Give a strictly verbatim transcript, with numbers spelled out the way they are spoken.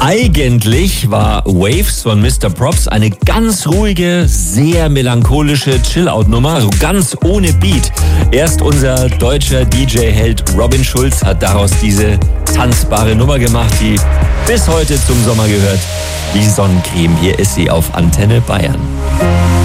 Eigentlich war Waves von Mister Props eine ganz ruhige, sehr melancholische Chill-Out-Nummer, also ganz ohne Beat. Erst unser deutscher D J-Held Robin Schulz hat daraus diese tanzbare Nummer gemacht, die bis heute zum Sommer gehört. Die Sonnencreme, hier ist sie auf Antenne Bayern.